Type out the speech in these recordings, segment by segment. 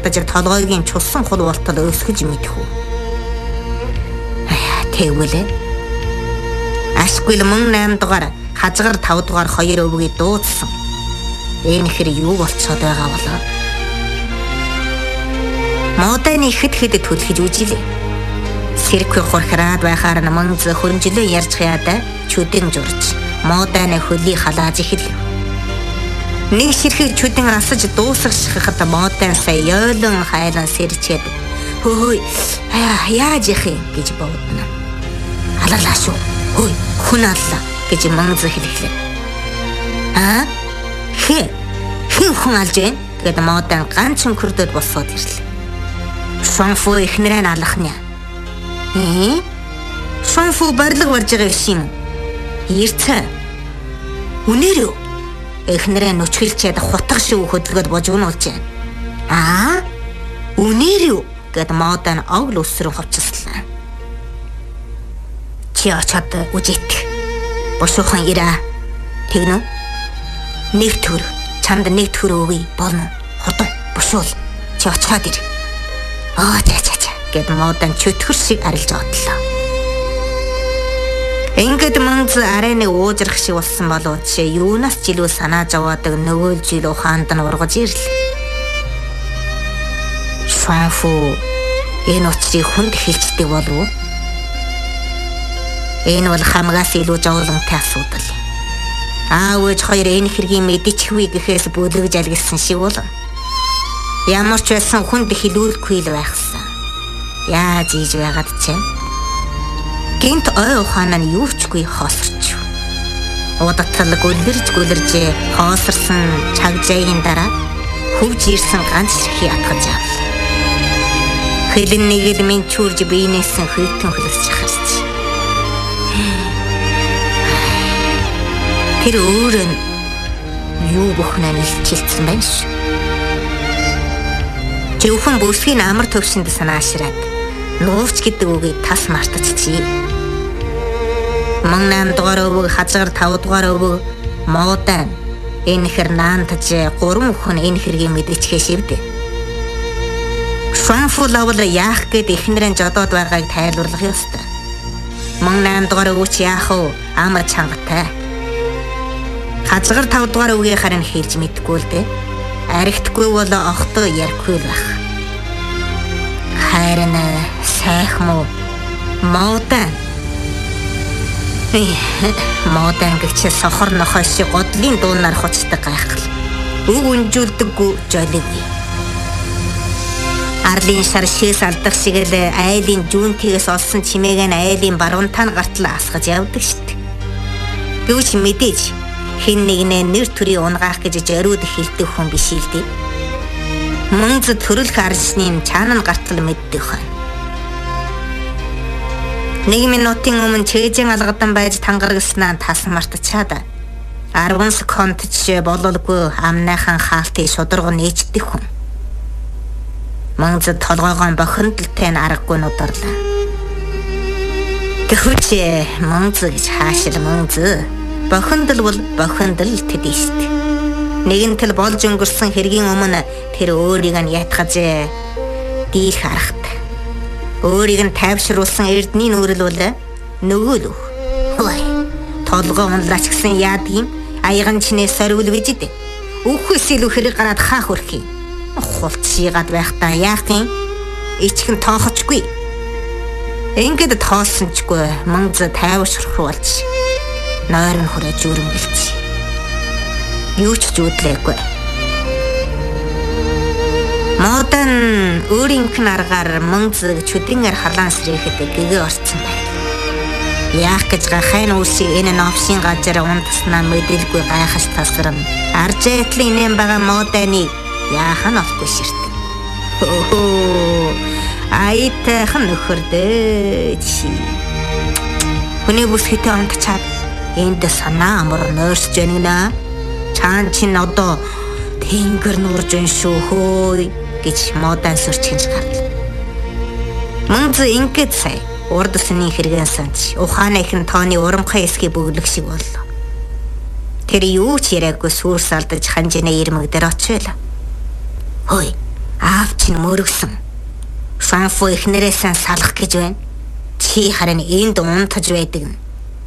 хадаж толгойгийн чулсан хулуултал өсгөж мэдэх үү. Тэгвэл ашгүй мөн 8 дугаар хажгаар 5 дугаар 2 өвгийг дуудсан. Энэ хэр юу болцоод байгаа болоо. Моданы хэд төлөхөж үжилээ. Сэркүү хурхраад байхаар мөн хөрнжлөө ярьж хаяада чүдэн журж моданы хөлийг халааж эхэлв. Нэг ширхэг чүдэн асаж дуусгахад модан сая ёолон хайлан сэрчээд хөөй яаж яах юм гэж бодно. Алалаа шүү. Хөөй хүн аллаа гэж мөн хэлэхлээ. Хин хүн алж байна гэд модан ганцхан хүрдод босоод ирлээ. Шонфу ихнэрээ алахня. Шонфу барилга барж байгаа юм. Ирцээ. Үнээр юу? Эхнэрээ нүчгэлчээд хутга шүү хөдөлгөөд божигнуулж байна. Үнээр юу? гэд модан огл өсрөн хувцаслаа. Чи очоод үжит. Бошуухан ирээ. Тэгнү? Нэг төр. Чамд нэг төр өгье болно. Хурдан бошуул. Чи очоод ир. За гэд модан чөтгөр шиг арилж одлоо. Ингээд мөнз арайны уужрах шиг болсон болов чи юунаас ч илүү санаа зовоодаг нөгөө жил ухаанд нь ургаж ирлээ. Шонфу энэ учрыг хүнд хэлцдэг болов уу? Энэ бол хамгаас илүү зовлонтой асуудал. Аав ээж хоёр энэ хэргийн мэдчихвээ гэхээс бүлэгж алгилсан шиг бол. Ямар ч байсан хүнд хэлүүлэхгүй л байхсан. Яаж ийж байгаад ч гинт ой ухаан нь юу чгүй хоосорч. Удацал гүлэрж хоосорсон чагжаагийн дараа хөвж ирсэн ганц ширхий атгаж авлаа. Хэлэн нэг л минь чүрж биенээс хөйтөн хөлсөж харч. Тэр өөрөө юу бөхнөө илчилсэн байна шүү. Зөвхөн бүсгийн амар төвшөнд санаашраад нуувч гэдэг үгийг тас мартчихъя. Мөн 8 дугаар өвөг хажгаар 5 дугаар өвөг модан энэ хэр наантаж 3 хүн энэ хэргийн мэдчихээ шивдэ. Шонфу лавл яах гээд эхнэрэн жодоод байгааг тайлбарлах ёстой. Мөн 8 дугаар өвөч яах вэ? Амар чангатай. Хажгаар 5 дугаар өвгийн харин хэлж мэдгүй л дээ. Аригтгүй бол огтоо ярихгүй л байх. Харин сайхан мó модан гэгч сохор нохой шиг годлын дуунаар хуцдаг гайхал. Үг үнжүүлдэггүй жолигүй. Арлын шар шээс алдах шиг л айлын жүүнтээс олсон чимээг нь айлын баруунтаа гартал асгаж явдаг штт. Гэвч мэдээж хин нэгнээ нэр төрийн унгаах гэж зориуд хэлдэг хүн биш л дээ. Мөнз төрөлх арчны чаанан гартал мэддэг хүн. 1 минутын өмнө чэжэн алгадан байж тангарагснаа тас мартачаад 10 секунд ч бололгүй амныхан хаалтыг шударга нээждэг хүн. Мөнз толгойгоо бохиндолтой аргагүй нударлаа. Гэвч мөнз гэж хаашил мөнз. Бохиндол бол бохиндол тэдээ штт. Нэгэнтэл болж өнгөрсөн хэргийн өмнө тэр өөрийг нь ятгаж дийлэх аргатай. Өөрийг нь тайвшруулсан эрдний нүрэл бол нөгөө л өөх. Хөөе. Толгой унлаач гэсэн яадгийн аяган чинээ сорвол вижид. Өөхөөс илүү хэрэг гараад хаа хөрх юм. Хулцсийгаад байхдаа яах юм? Ичхэн тоохочгүй. Ингээд тоосончгүй мөнз тайвшруулж нойр нь хүрэж үргэлж. Юу ч зүудлээгүй. Модан өөрийнх нь аргаар мөнз чүдэнгээр халаан сэрээхэд гэгээ орцсон байна. Яах гэж гахайн үсийг энэ новшийн газар унтснаа мэдээлгүй гайхаж тасрам. Аржээтлын нэм байгаа моданы яах нь олгүй ширтэ. Айтайхан нөхөрдөө чи. Хүний бүс хитэ онтчаад энд санаа амар нойрсж байна. Чаан чин одоо тэнгэр нурж ин шүү хөөе гэж модан сөрчгөнж гарлаа. Мөнз ингээд сая урдсны хэрэгэн санч ухааны ихэн тооны урамхай эсхий бөглөх шиг боллоо. Тэр юу ч яриаггүй сүрс алдаж ханжинаа ирмэг дээр очивол. Хөөе Аав чинь мөргсөн. Шанфу эхнэрээсээ салах гэж байна. Чи харин энд унтаж байдаг нь.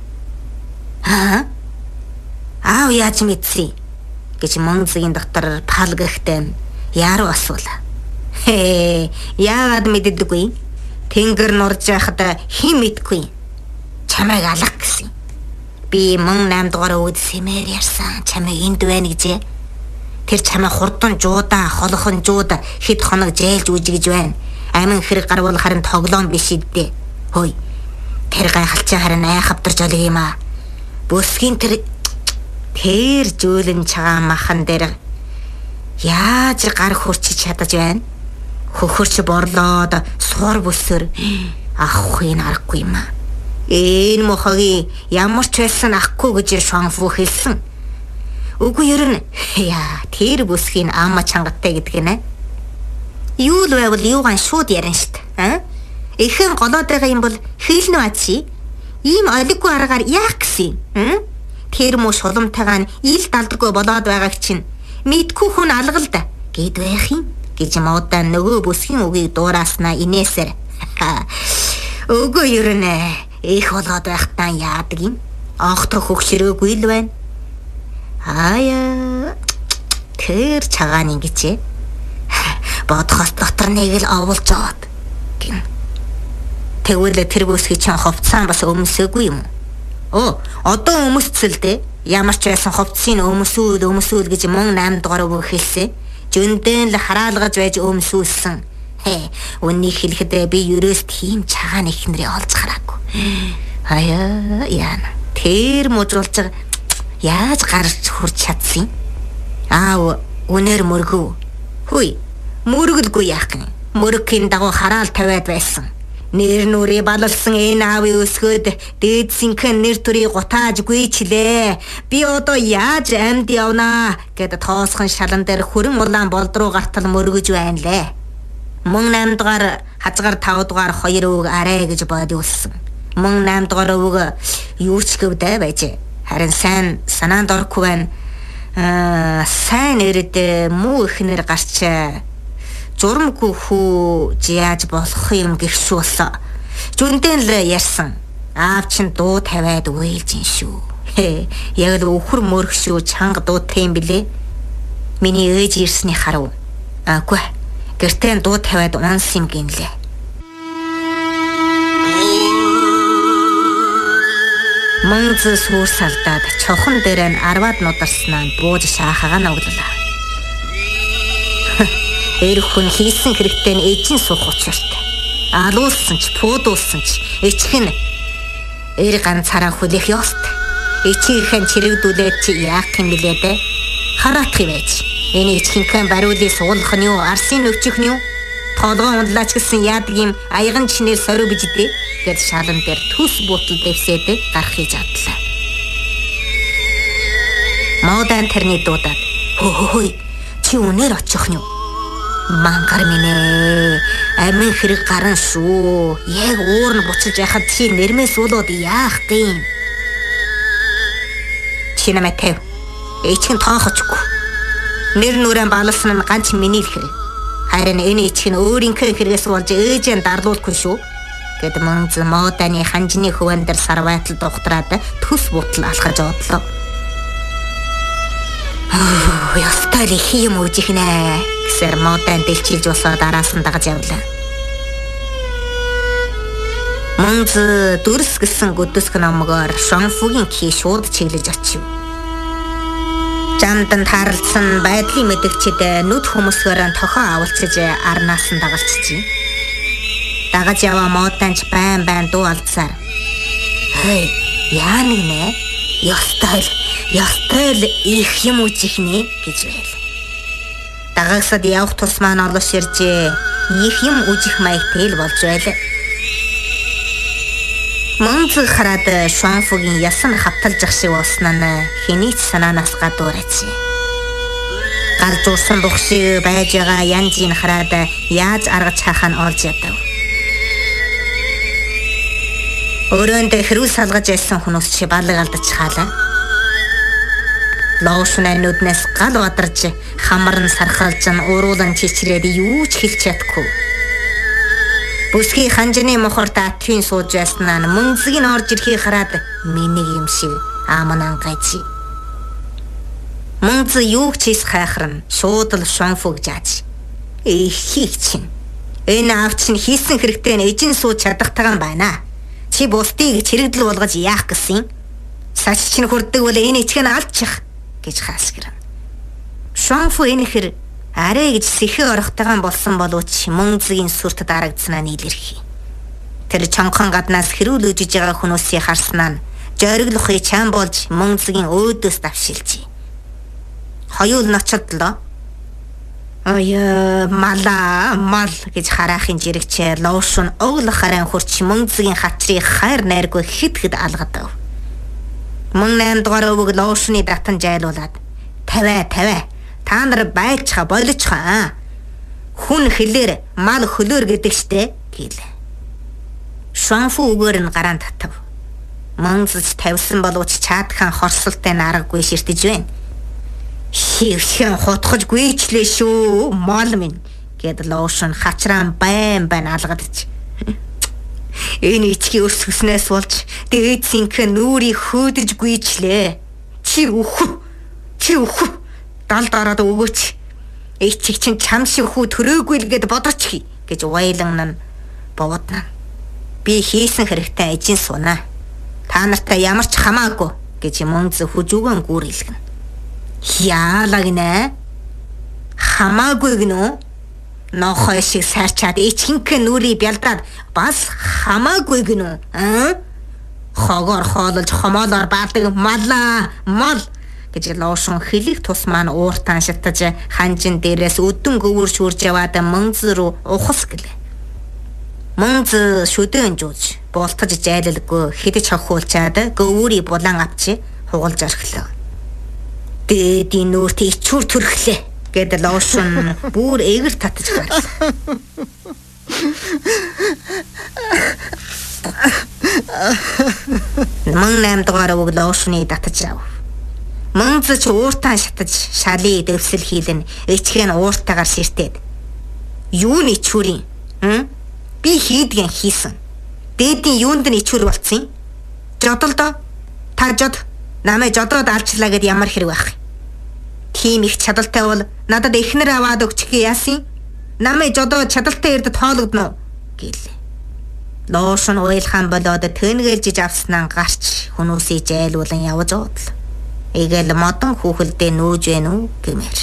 Аав яаж мэдсэ? Гэж Мөнзгийн доктор Пал гэхтэн яаруу асуула. Яагаад мэддэггүй? Тэнгэр нурж яхад хэн мэдгүй? Чамайг алах гэсэн. Би мөн 8 дугаар өвд сэмээр ярьсан. Чамайг энд байна гэжээ. Тэр чамайг хурдан жуудаа, холхон жууд хэд хоног зээлж үжигж байна. Амин хэрэг гарвал харин тоглоом биш идэ. Хөөе. Тэр гайхалчаа харин айхавдарч олиг юм аа. Бүсгийн тэр жөөлөн чагаа махан дээр яаж гар хурчиж чадаж байна? Хөхөрч борлоод суур бүсээр авахыг аргагүй юм аа. Энэ мохогийн ямар ч байсан ахгүй гэж Шанфу хэлсэн. Үгүй ер нь тэр бүсгийн ама чангатай гэдэг нэ. Юу л байвал юугаан шууд ярина штт. Ихэн голоод байгаа юм бол хэлнэ ачи. Ийм олиггүй аргаар яах гэсэн? Тэр муу шуламтайгаа ил далдаггүй болоод байгааг чинь мэдгүй хүн алгалда гэд байх юм гэж муудаа нөгөө бүсгийн үгийг дуурааснаа инээсээр. Үгүй ер нь их болоод байхтаа яадаг юм. Анхтай хөгшрөөгүй л байна. Тэр чагаан ингэжээ. Бодхоос дотор нэг л оволж аваад гин. Тэгвэл тэр бүсгийн чинь ховцсан бас өмсөөгүй юм. Одоо өмсцэл дээ. Ямар ч байсан ховцсыг өмсүүл гэж мөн 8 дугаар өвөө хэлсэн. Жүндэн л хараалгаж байж өмсүүлсэн. Үннийг хэлэхэд би ерөөс тийм чагаан ихнэрээ олж хараагүй. Яана. Тэр мужуулж яаж гарч хурж чадсан? Аав үнээр мөргөв. Хүй, мөргөлгүй яах гин. Мөрөхийн дагуу хараал тавиад байсан. Нэр нүрээ балалсан энэ аавын өсгөөд дээдсинхэн нэр төрийг гутааж гүйчлээ. Би одоо яаж амьд явнаа гэд тоосхон шалан дээр хүрэн улаан болдруу гартал мөргөж байна лээ. Мөн 8 дугаар хазгаар 5 дугаар 2 өвөг арай гэж бодиулсан. Мөн 8 дугаар өвөг юу ч гэвдэ байж. Харин сайн санаанд орохгүй байна. Сайн нэрэд муу ихнэр гарч журамгүй хүү яаж болох юм гихшүү болсон. Жүндэн л ярьсан. Аав чинь дуу тавиад уйлж ин шүү. Яг л өвхөр мөрөх шүү чанга дуутай юм билээ. Миний ээж ирсний харав. Аагүй. Гэртээ дуу тавиад унс юм гинлээ. Мөнз сүр салдаад чохон дээр нь 10-аад нударснаа бууж шаахагаа нуглалаа. Эр хүн хийсэн хэрэгтэй нь эжин суух учиртай. Алуулсан ч, пуудуулсан ч, эчхэн эр ганцаараа хүлээх ёстой. Эчийнхэн чирэгдүүлээд чи яах юм бэлээ дээ? Хараах юм байж. Энэ эчхинхэн бариулыг суулгах нь юу, арсын өвчих нь юу? Толгоо ундлаач гэсэн яадаг юм аяган чинээр сорив биж дээ гэд шалан дээр төс бутал дэвсээд гарахыг задлаа. Модern тэрний дуудаад хөөе чи үнээр очих нь юу? Мангар минь амин хэрэг гарна шүү. Яг уур нь буцаж яхад чи нэрмээс уулууд яах гэм? Чи намайг тэв. Эчхэн тоохочгүй. Нэр нүрэн балсан нь ганц миний л хэрэг. Харин энэ эчхэн өөрийнхөө хэрэгээс болж ээжээ дарлуулахгүй шүү. Гэт Мөнз моданы ханжны хөвөн дээр сарвайтал духтраад төс бутал алхаж одлоо. Ястай л их юм үжих нэ гэсээр модан дэлчилж босоо дараас нь дагаж явлаа. Мөнз дүрс гэсэн гүдэсг номгоор Шанфугийн кий шууд чиглэж очив. Жамдан тааралцсан байдлын мэдгчид нүд хүмүүсээр тохоо авалцаж арнаас нь дагалцчихив. Дагаж яваа моданч байн дуу алдсаар. Яа нэг нэ? Ястай л их юм үжих нэ гэж байл. Дагагсад явах тус маань олош иржээ. Их юм үжих маягтай л болж байлаа. Мөнз хараад Шанфугийн ясан хавталж шиг болсноо хэний ч санаанаас гадуур ажээ. Гал зурсан бухшиг байж байгаа янзын хараад яаж аргаж хаах нь олж ядав. Өрөөнд хэрүүл салгаж байсан хүмүүс чи балаг алдаж хаалаа. Лоошны нүднээс гал бадарч хамар нь сархалж уруулан чичрээд юу ч хэлж чадахгүй. Бүсгийн ханжны мохор таатвын сууж байснаа мөнзгийг орж ирэхийг хараад миний юм шиг амнан гайчи. Мөнз юу ч хийх хайхран шууд л шонфог жааж. Их чинь. Энэ авч нь хийсэн хэрэгтэй нь эжин сууж чадахтайгаа байна. Чи бусдыг чирэгдэл болгож яах гэсэн? Сач чинь хүрдэг бол энэ эцэг нь алдчих гэж хаасгэрэн. Шонфо энэхэр арай гэж сэхэ орохдойгоо болсон боловч мөнзгийн сүрт дарагдсанаа нийлэрхий. Тэр чонхон гаднаас хэрүүл үжиж байгаа хүмүүсийг харснаа жойроглохыг чам болж мөнзгийн өөдөөс давшилжээ. Хоёул ночлоо. Мал гэж хараахын жирэгчээ Лоошн оглох харан хурч мөнзгийн хатрыг хайр найргүй хэд алгадав. Мөн 8 дугаар өвөг Лоошны татан жайлуулад тавай та нар байлцха боличхаа. Хүн хэлээр мал хөлөөр гэдэг штэ гэлээ. Шонфу өгөр нь гараан татав. Мөнзж тавьсан боловч чаадхан хорсолтой нараггүй ширтэж байна. Хивхэн хотхож гүйчлээ шүү мал минь гэд Лоошн хачраан байн алгадаж. Энэ ичгийн өсгснээс болж дээдсинхэн нүрийг хөөдөж гүйчлээ. Чи үхв. Дал дараад өгөөч. Эцэг чинь чам шиг хүү төрөөгүй л гэд бодоч гэж уйлан нь боводна. Би хийсэн хэрэгтэй эжин сууна. Та нартай ямар ч хамаагүй гэж мөнз хүжүүгэн гүрэлгэн. Яалаа гинэ? Хамаагүй гинөө? Нохой шиг сайрчаад ичхинхэн нүрийг бялдаад бас хамаагүй гинөө? Хогоор хоололж хомоолоор баадаг мал гэж Лоошн хэлэх тус маань ууртан шатаж ханжин дээрээс өдөн гөвөрч үрж яваад мөнз рүү ухас гэлээ. Мөнз шүдэн жууж болтож жайлалгүй хидэж хохиулчаад гөвөрийг булан авчи хугалж орхилоо. Дээдийн нүрт ичүүр төрхлээ гэд Лоошн бүр эгэр татаж гарлаа. Мөн 8 дугаар өвөг Лоошны татаж ав. Мөнз ч ууртан шатаж шалын дэвсэл хийлэн ичхэн ууртаагаар ширтээд. Юу нь ичүүрийн? Би хийдгэн хийсэн. Дээдийн юунд нь ичүүр болцсон? Жодол доо. Та жод. Намайг жодоод алчлаа гэд ямар хэрэг байх. Тийм их чадaltaй бол надад эхнэр аваад өгчих яасан? Намайг жодоод чадaltaй эрдэд хоологдно гэлээ. Лоошн уйлхан болоод тэнгэлжиж авснаа гарч хүмүүсийг жайлуулан явж одлоо. Эгээл модон хүүхэлдээ нүүж байна уу гэмээр.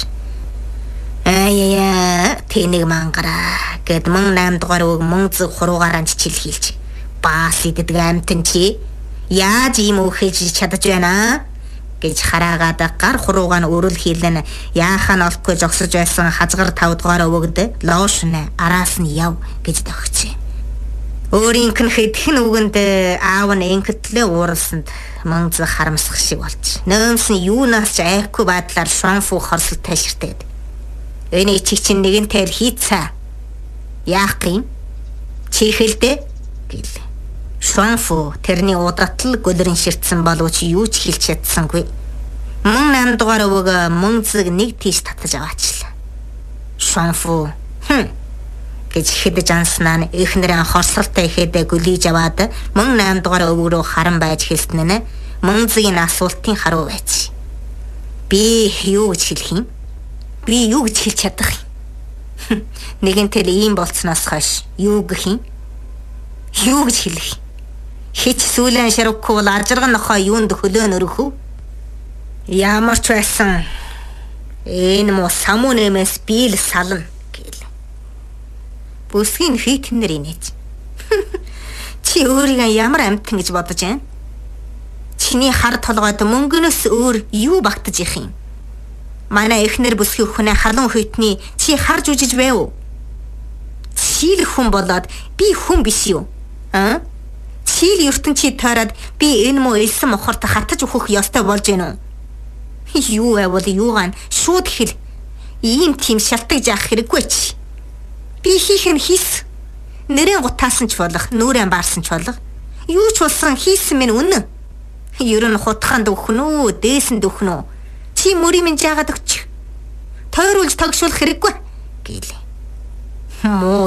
Тэнийг мангараа гэд мөн 8 дугаар өг мөнз хуруугаараа чичил хийлж. Баас идэдэг амтэн чи яаж ийм өөхөж чадаж байна гэж хараагаад гар хуруугаа нь өрөл хийлэн яахаа олохгүй зогсож байсан хазгар 5 дугаар өвөгд Лоошн араас нь яв гэж төгчээ. Өөрийнх нь хэдхэн үгэнд аав нь энхэтлээ ууралсанд мөнз харамсах шиг болж. Нөөмс нь юунаас ч айхгүй бадлаар Шонфу хорсолтой ширтээд. Энэ ичиг чинь нэгэнтэй хийцээ. Яах юм? Чи хэлдэ гэлээ. Шонфу тэрний удатл гөлрөн ширтсэн боловч юу ч хэлж чадсангүй. Мөн 8 дугаар өвөг мөнзг нэг тийш татаж аваачлаа. Шонфу гэж хэдэж анснаа эхнэрийн хорсолтой ихэд гөлийж аваад мөн 8 дугаар өвөг рүү харан байж хэлсэн нь мөнзгийн асуултын харуу байж. Би юу гэж хэлэх юм? Би юу гэж хэлж чадах юм? Нэгэнтэй ийм болцноос хойш юу гэх юм? Юу гэж хэлэх? Хич сүүлэн шарвахгүй бол ажирган нохой юунд хөлөө нөрөх үү? Ямар ч байсан энэ мо самуу нэмээс би л сална гэлээ. Бүсгийн хитнэр инээж. Чи өөрийгөө ямар амтан гэж бодож байна? Чиний хар толгойд мөнгөнөөс өөр юу багтаж их юм? Манай эхнэр бүсгийн хүнээ халуун хитний чи харж үжиж байв уу? Чи л хүн болоод би хүн биш юу? Чийл ертөнцийг тойроод би энэ муу элсэн мохорт хатаж өгөх ёстой болж гэнэ үү? Юу авал юугаан шууд хэл. Ийм тийм шалтгааж яах хэрэггүй ч. Би хийх нь хийс. Нэрэн гутаасан ч болох, нүрэн баарсан ч болох. Юу ч болсон хийсэн минь үнэн. Ер нь хутханд өгнө үү, дээсэнд өгнө үү? Чи мөрийн минь жаагаад өгч. Тойруулж тогшуулах хэрэггүй гэлээ. Муу